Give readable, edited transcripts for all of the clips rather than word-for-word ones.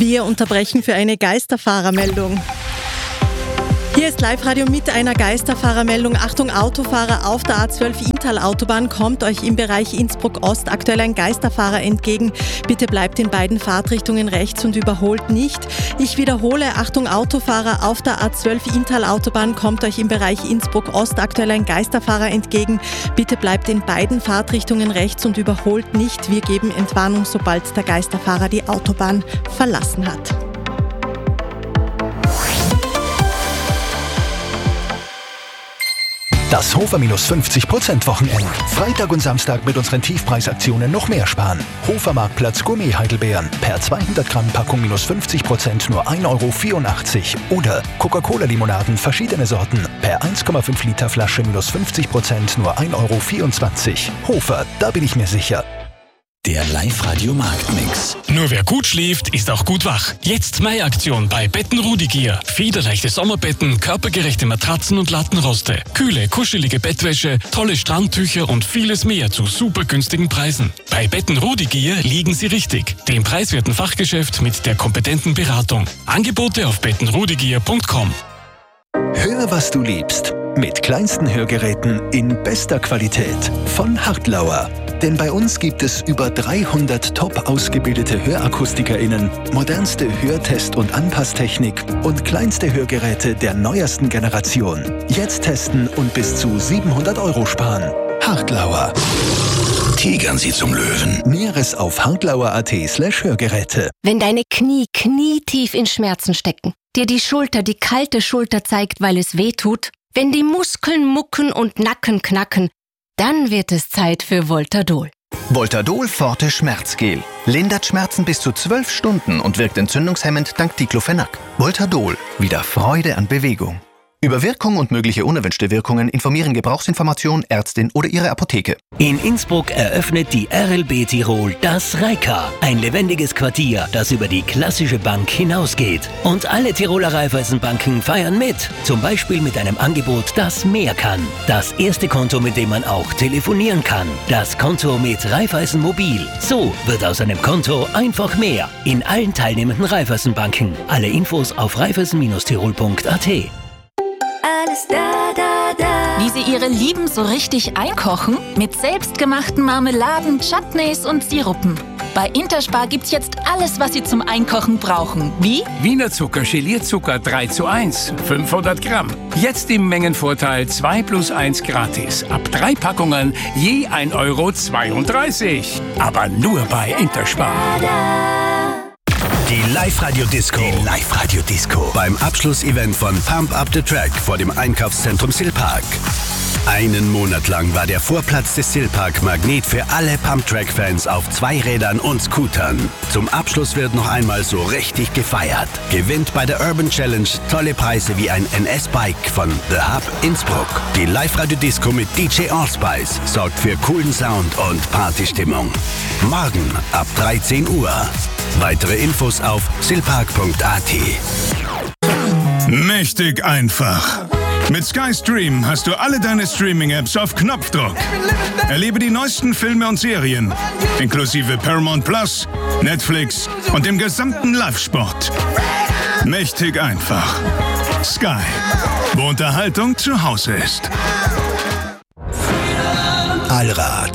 Wir unterbrechen für eine Geisterfahrermeldung. Hier ist Live-Radio mit einer Geisterfahrermeldung. Achtung, Autofahrer auf der A12 Inntal-Autobahn, kommt euch im Bereich Innsbruck-Ost aktuell ein Geisterfahrer entgegen. Bitte bleibt in beiden Fahrtrichtungen rechts und überholt nicht. Ich wiederhole, Achtung, Autofahrer auf der A12 Inntal-Autobahn, kommt euch im Bereich Innsbruck-Ost aktuell ein Geisterfahrer entgegen. Bitte bleibt in beiden Fahrtrichtungen rechts und überholt nicht. Wir geben Entwarnung, sobald der Geisterfahrer die Autobahn verlassen hat. Das Hofer minus 50% Wochenende. Freitag und Samstag mit unseren Tiefpreisaktionen noch mehr sparen. Hofer Marktplatz Gourmet Heidelbeeren. Per 200 Gramm Packung minus 50% nur 1,84 €. Oder Coca-Cola-Limonaden verschiedene Sorten. Per 1,5 Liter Flasche minus 50% nur 1,24 €. Hofer, da bin ich mir sicher. Der Live-Radio-Marktmix. Nur wer gut schläft, ist auch gut wach. Jetzt Mai-Aktion bei Betten Rudigier. Federleichte Sommerbetten, körpergerechte Matratzen und Lattenroste. Kühle, kuschelige Bettwäsche, tolle Strandtücher und vieles mehr zu super günstigen Preisen. Bei Betten Rudigier liegen Sie richtig. Dem preiswerten Fachgeschäft mit der kompetenten Beratung. Angebote auf bettenrudigier.com. Hör, was du liebst. Mit kleinsten Hörgeräten in bester Qualität von Hartlauer. Denn bei uns gibt es über 300 top ausgebildete HörakustikerInnen, modernste Hörtest- und Anpasstechnik und kleinste Hörgeräte der neuesten Generation. Jetzt testen und bis zu 700 € sparen. Hartlauer. Tigern Sie zum Löwen. Näheres auf hartlauer.at/Hörgeräte. Wenn deine Knie knietief in Schmerzen stecken, dir die Schulter die kalte Schulter zeigt, weil es weh tut, wenn die Muskeln mucken und Nacken knacken, dann wird es Zeit für Voltadol. Voltadol Forte Schmerzgel. Lindert Schmerzen bis zu 12 Stunden und wirkt entzündungshemmend dank Diclofenac. Voltadol. Wieder Freude an Bewegung. Über Wirkung und mögliche unerwünschte Wirkungen informieren Gebrauchsinformation, Ärztin oder Ihre Apotheke. In Innsbruck eröffnet die RLB Tirol das Reika, ein lebendiges Quartier, das über die klassische Bank hinausgeht. Und alle Tiroler Raiffeisenbanken feiern mit, zum Beispiel mit einem Angebot, das mehr kann. Das erste Konto, mit dem man auch telefonieren kann. Das Konto mit Raiffeisen Mobil. So wird aus einem Konto einfach mehr. In allen teilnehmenden Raiffeisenbanken. Alle Infos auf raiffeisen-tirol.at. Alles da, da, da. Wie Sie Ihre Lieben so richtig einkochen? Mit selbstgemachten Marmeladen, Chutneys und Sirupen. Bei Interspar gibt's jetzt alles, was Sie zum Einkochen brauchen. Wie? Wiener Zucker, Gelierzucker 3:1, 500 Gramm. Jetzt im Mengenvorteil 2 + 1 gratis. Ab 3 Packungen je 1,32 €. Aber nur bei Interspar. Die Live-Radio-Disco. Die Live-Radio-Disco. Beim Abschlussevent von Pump Up the Track vor dem Einkaufszentrum Silpark. Einen Monat lang war der Vorplatz des Silpark Magnet für alle Pump-Track-Fans auf Zweirädern und Scootern. Zum Abschluss wird noch einmal so richtig gefeiert. Gewinnt bei der Urban Challenge tolle Preise wie ein NS-Bike von The Hub Innsbruck. Die Live-Radio-Disco mit DJ Allspice sorgt für coolen Sound und Partystimmung. Morgen ab 13 Uhr. Weitere Infos auf silpark.at. Mächtig einfach. Mit Sky Stream hast du alle deine Streaming-Apps auf Knopfdruck. Erlebe die neuesten Filme und Serien, inklusive Paramount Plus, Netflix und dem gesamten Live-Sport. Mächtig einfach. Sky, wo Unterhaltung zu Hause ist. Allrad.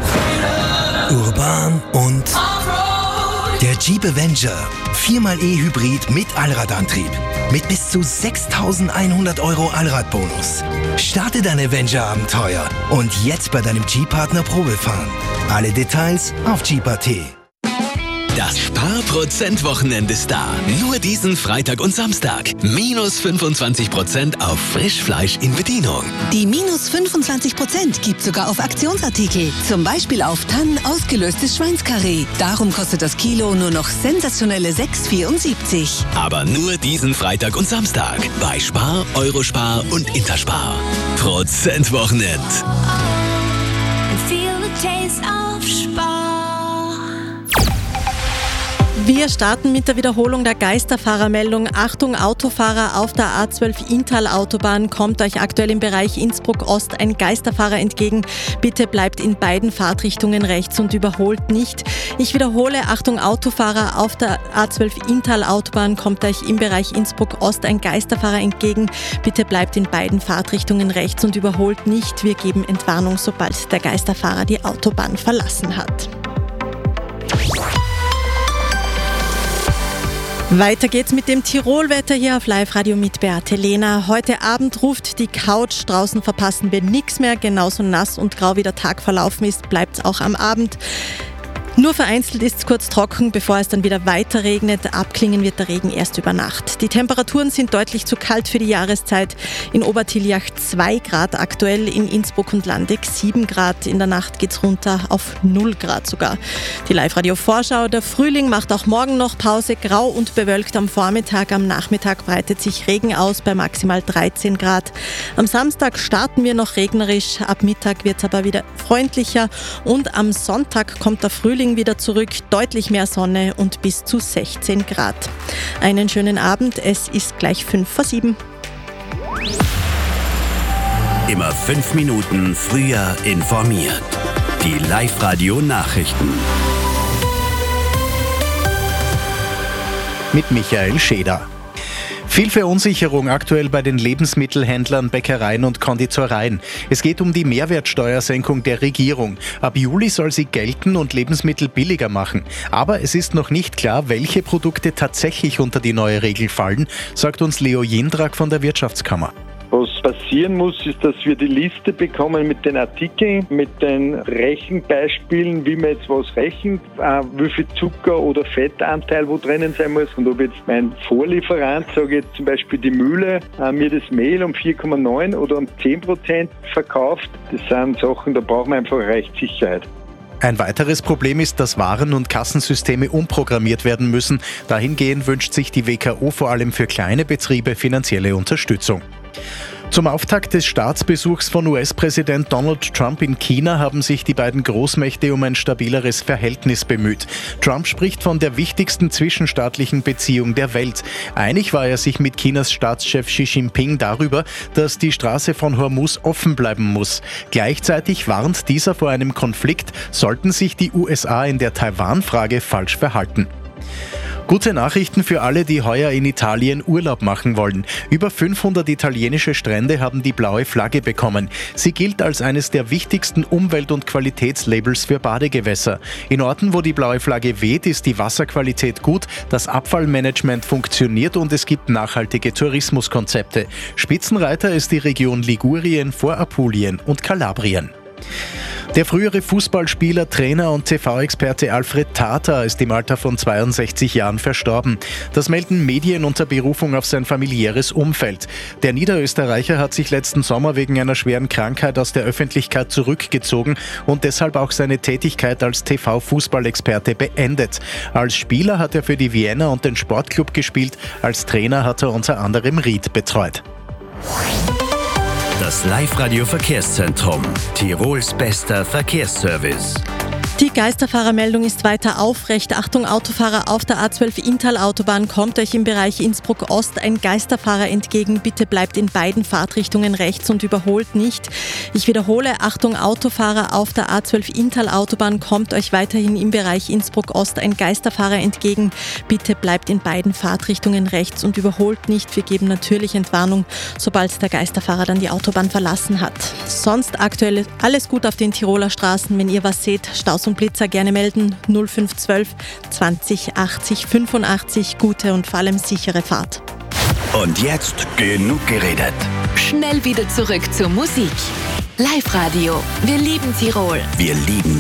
Urban und der Jeep Avenger. 4xe Hybrid mit Allradantrieb. Mit bis zu 6.100 € Allradbonus. Starte dein Avenger-Abenteuer und jetzt bei deinem Jeep-Partner Probefahren. Alle Details auf Jeep.at. Das Sparprozent-Wochenende ist da. Nur diesen Freitag und Samstag. Minus 25% auf Frischfleisch in Bedienung. Die minus 25% gibt sogar auf Aktionsartikel. Zum Beispiel auf Tannen ausgelöstes Schweinskarree. Darum kostet das Kilo nur noch sensationelle 6,74. Aber nur diesen Freitag und Samstag. Bei Spar, Eurospar und Interspar. Prozentwochenend. Feel the taste of Spar. Wir starten mit der Wiederholung der Geisterfahrermeldung. Achtung Autofahrer, auf der A12 Inntal-Autobahn kommt euch aktuell im Bereich Innsbruck Ost ein Geisterfahrer entgegen. Bitte bleibt in beiden Fahrtrichtungen rechts und überholt nicht. Ich wiederhole, Achtung Autofahrer, auf der A12 Inntal-Autobahn kommt euch im Bereich Innsbruck Ost ein Geisterfahrer entgegen. Bitte bleibt in beiden Fahrtrichtungen rechts und überholt nicht. Wir geben Entwarnung, sobald der Geisterfahrer die Autobahn verlassen hat. Weiter geht's mit dem Tirolwetter hier auf Live-Radio mit Beate Lehner. Heute Abend ruft die Couch. Draußen verpassen wir nichts mehr. Genauso nass und grau wie der Tag verlaufen ist, bleibt's auch am Abend. Nur vereinzelt ist es kurz trocken, bevor es dann wieder weiter regnet. Abklingen wird der Regen erst über Nacht. Die Temperaturen sind deutlich zu kalt für die Jahreszeit. In Obertiljach 2 Grad aktuell, in Innsbruck und Landeck 7 Grad. In der Nacht geht's runter auf 0 Grad sogar. Die Live-Radio-Vorschau, der Frühling macht auch morgen noch Pause. Grau und bewölkt am Vormittag, am Nachmittag breitet sich Regen aus bei maximal 13 Grad. Am Samstag starten wir noch regnerisch, ab Mittag wird's aber wieder freundlicher. Und am Sonntag kommt der Frühling wieder zurück, deutlich mehr Sonne und bis zu 16 Grad. Einen schönen Abend, es ist gleich 6:55. Immer 5 Minuten früher informiert. Die Live-Radio-Nachrichten. Mit Michael Scheder. Viel Verunsicherung aktuell bei den Lebensmittelhändlern, Bäckereien und Konditoreien. Es geht um die Mehrwertsteuersenkung der Regierung. Ab Juli soll sie gelten und Lebensmittel billiger machen. Aber es ist noch nicht klar, welche Produkte tatsächlich unter die neue Regel fallen, sagt uns Leo Jindrak von der Wirtschaftskammer. Was passieren muss, ist, dass wir die Liste bekommen mit den Artikeln, mit den Rechenbeispielen, wie man jetzt was rechnet, wie viel Zucker- oder Fettanteil wo drinnen sein muss. Und ob jetzt mein Vorlieferant, sage jetzt zum Beispiel die Mühle, mir das Mehl um 4,9 oder um 10% verkauft, das sind Sachen, da brauchen wir einfach Rechtssicherheit. Ein weiteres Problem ist, dass Waren- und Kassensysteme umprogrammiert werden müssen. Dahingehend wünscht sich die WKO vor allem für kleine Betriebe finanzielle Unterstützung. Zum Auftakt des Staatsbesuchs von US-Präsident Donald Trump in China haben sich die beiden Großmächte um ein stabileres Verhältnis bemüht. Trump spricht von der wichtigsten zwischenstaatlichen Beziehung der Welt. Einig war er sich mit Chinas Staatschef Xi Jinping darüber, dass die Straße von Hormuz offen bleiben muss. Gleichzeitig warnt dieser vor einem Konflikt, sollten sich die USA in der Taiwan-Frage falsch verhalten. Gute Nachrichten für alle, die heuer in Italien Urlaub machen wollen. Über 500 italienische Strände haben die blaue Flagge bekommen. Sie gilt als eines der wichtigsten Umwelt- und Qualitätslabels für Badegewässer. In Orten, wo die blaue Flagge weht, ist die Wasserqualität gut, das Abfallmanagement funktioniert und es gibt nachhaltige Tourismuskonzepte. Spitzenreiter ist die Region Ligurien vor Apulien und Kalabrien. Der frühere Fußballspieler, Trainer und TV-Experte Alfred Tata ist im Alter von 62 Jahren verstorben. Das melden Medien unter Berufung auf sein familiäres Umfeld. Der Niederösterreicher hat sich letzten Sommer wegen einer schweren Krankheit aus der Öffentlichkeit zurückgezogen und deshalb auch seine Tätigkeit als TV-Fußballexperte beendet. Als Spieler hat er für die Vienna und den Sportclub gespielt, als Trainer hat er unter anderem Ried betreut. Das Live-Radio-Verkehrszentrum. Tirols bester Verkehrsservice. Die Geisterfahrermeldung ist weiter aufrecht. Achtung Autofahrer, auf der A12 Inntal-Autobahn kommt euch im Bereich Innsbruck Ost ein Geisterfahrer entgegen. Bitte bleibt in beiden Fahrtrichtungen rechts und überholt nicht. Ich wiederhole, Achtung Autofahrer, auf der A12 Inntal-Autobahn kommt euch weiterhin im Bereich Innsbruck Ost ein Geisterfahrer entgegen. Bitte bleibt in beiden Fahrtrichtungen rechts und überholt nicht. Wir geben natürlich Entwarnung, sobald der Geisterfahrer dann die Autobahn verlassen hat. Sonst aktuell alles gut auf den Tiroler Straßen. Wenn ihr was seht, Staus und Blitzer gerne melden. 0512 20 80 85. Gute und vor allem sichere Fahrt. Und jetzt genug geredet. Schnell wieder zurück zur Musik. Live-Radio. Wir lieben Tirol. Wir lieben